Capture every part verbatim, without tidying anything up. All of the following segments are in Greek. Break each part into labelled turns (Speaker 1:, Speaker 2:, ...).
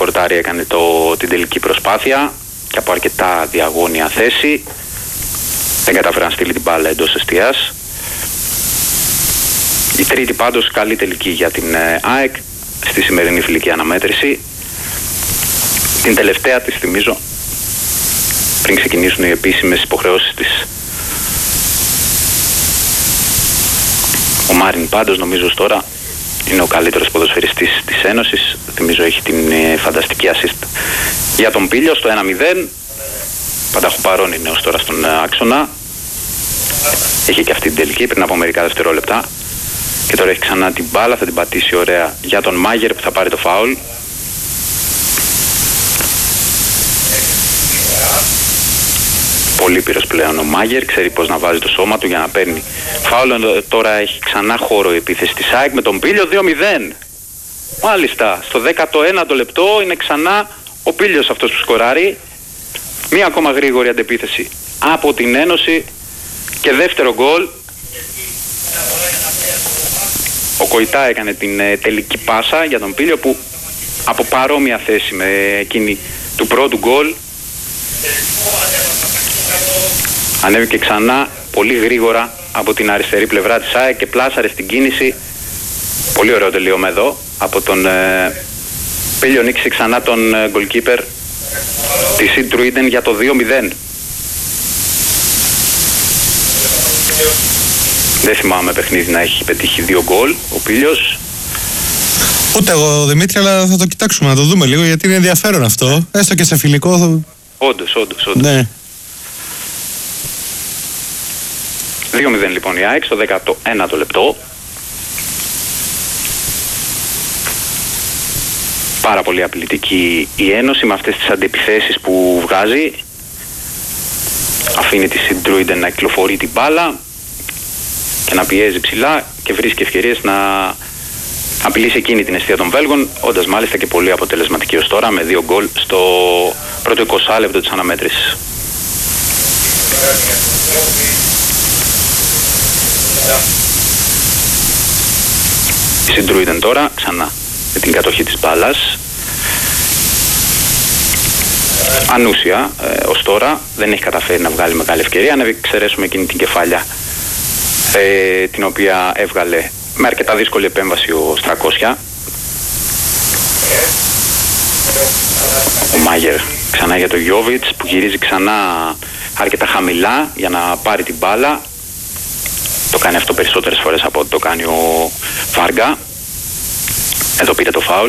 Speaker 1: Χορτάρη έκανε το, την τελική προσπάθεια και από αρκετά διαγώνια θέση. Δεν κατάφερε να στείλει την μπάλα εντός εστίας. Η τρίτη πάντως καλή τελική για την ΑΕΚ στη σημερινή φιλική αναμέτρηση. Την τελευταία της θυμίζω πριν ξεκινήσουν οι επίσημες υποχρεώσεις της. Ο Μάριν πάντως νομίζω τώρα είναι ο καλύτερος ποδοσφαιριστής της Ένωσης. Θυμίζω έχει την ε, φανταστική assist για τον Πήλιο στο ένα μηδέν. Πανταχουπαρών είναι ως τώρα στον ε, άξονα. Έχει και αυτή την τελική πριν από μερικά δευτερόλεπτα. Και τώρα έχει ξανά την μπάλα, θα την πατήσει ωραία για τον Μάγερ που θα πάρει το φάουλ. Πολύ πύρος πλέον ο Μάγερ, ξέρει πως να βάζει το σώμα του για να παίρνει φάουλ. Τώρα έχει ξανά χώρο η επίθεση της ΑΕΚ με τον Πήλιο δύο μηδέν. Μάλιστα, στο δέκατο ένατο λεπτό είναι ξανά ο Πήλιος αυτός που σκοράρει. Μία ακόμα γρήγορη αντεπίθεση από την Ένωση και δεύτερο γκολ. Ο Κοϊτά έκανε την ε, τελική πάσα για τον Πήλιο που από παρόμοια θέση με εκείνη του πρώτου γκολ ανέβηκε ξανά πολύ γρήγορα από την αριστερή πλευρά της ΑΕΚ και πλάσαρε στην κίνηση. Πολύ ωραίο τελείωμα εδώ από τον ε, Πήλιο. Νίκησε ξανά τον ε, goalkeeper της Sint-Truiden για το δύο μηδέν. Δεν θυμάμαι παιχνίδι να έχει πετύχει δύο γκολ ο Πήλιος.
Speaker 2: Ούτε εγώ, Δημήτρη, αλλά θα το κοιτάξουμε να το δούμε λίγο γιατί είναι ενδιαφέρον αυτό. Έστω και σε φιλικό. Θα...
Speaker 1: Όντως, όντως, όντως.
Speaker 2: Ναι.
Speaker 1: δύο μηδέν λοιπόν η ΑΕΚ στο δέκατο ένατο λεπτό. Πάρα πολύ απειλητική η Ένωση με αυτές τις αντιπιθέσεις που βγάζει. Αφήνει τη Sint-Truiden να κυκλοφορεί την μπάλα και να πιέζει ψηλά και βρίσκει ευκαιρίες να απειλήσει εκείνη την αιστεία των Βέλγων, όντας μάλιστα και πολύ αποτελεσματική ως τώρα με δύο γκολ στο πρώτο εικοστό λεπτό της αναμέτρησης. Η Sint-Truiden τώρα ξανά με την κατοχή της μπάλας. Ανούσια ε, ως τώρα, δεν έχει καταφέρει να βγάλει μεγάλη ευκαιρία. Αν εξαιρέσουμε εκείνη την κεφάλια ε, την οποία έβγαλε με αρκετά δύσκολη επέμβαση ο Στρακόσια. Ο Μάγερ ξανά για το Γιόβιτς που γυρίζει ξανά αρκετά χαμηλά για να πάρει την μπάλα. Το κάνει αυτό περισσότερες φορές από ό,τι το κάνει ο Βάργα. Εδώ πήρε το φάουλ.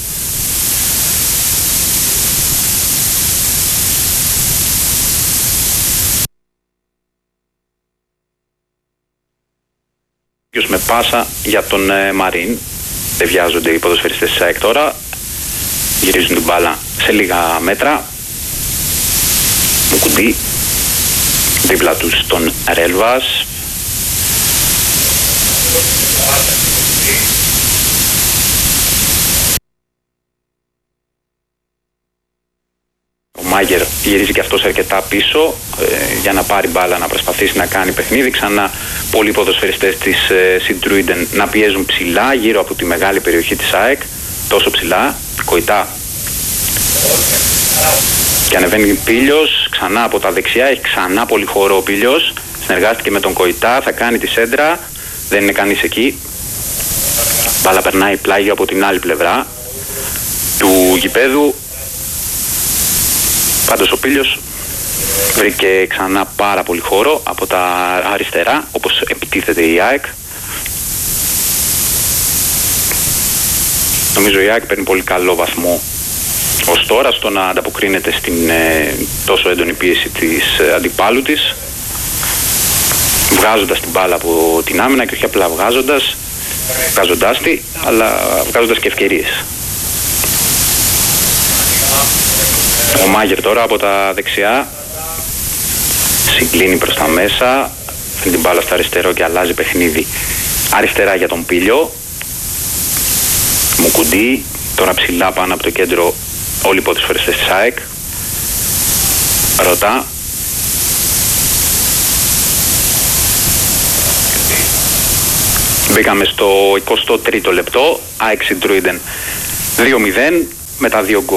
Speaker 1: Με πάσα για τον ε, Μαρίν. Δεν βιάζονται οι ποδοσφαιριστές της ΑΕΚ τώρα. Γυρίζουν την μπάλα σε λίγα μέτρα. Μουκουντή. Δίπλα τους τον Ρέλβας. Ο Μάγερ γυρίζει και αυτός αρκετά πίσω ε, για να πάρει μπάλα, να προσπαθήσει να κάνει παιχνίδι. Ξανά πολλοί ποδοσφαιριστές της ε, Sint-Truiden να πιέζουν ψηλά γύρω από τη μεγάλη περιοχή της ΑΕΚ. Τόσο ψηλά, Κοϊτά. Και ανεβαίνει Πήλιος ξανά από τα δεξιά, έχει ξανά πολύ χώρο ο Πήλιος. Συνεργάστηκε με τον Κοϊτά, θα κάνει τη σέντρα, δεν είναι κανείς εκεί. Μπάλα περνάει πλάγιο από την άλλη πλευρά του γηπέδου. Πάντως ο Πήλιος βρήκε ξανά πάρα πολύ χώρο από τα αριστερά, όπως επιτίθεται η ΑΕΚ. Νομίζω η ΑΕΚ παίρνει πολύ καλό βαθμό ως τώρα στο να ανταποκρίνεται στην ε, τόσο έντονη πίεση της ε, αντιπάλου της, βγάζοντας την μπάλα από την άμυνα και όχι απλά βγάζοντας, βγάζοντάς τη, αλλά βγάζοντας και ευκαιρίες. Ο Μάγερ τώρα από τα δεξιά συγκλίνει προς τα μέσα, φέρνει την μπάλα στο αριστερό και αλλάζει παιχνίδι αριστερά για τον Πήλιο. Μουκουντή, τώρα ψηλά πάνω από το κέντρο όλοι οι ποδοσφαιριστές της ΑΕΚ. Ρωτά. Μπήκαμε στο εικοστό τρίτο λεπτό, ΑΕΚ Sint-Truiden δύο μηδέν με τα δύο γκολ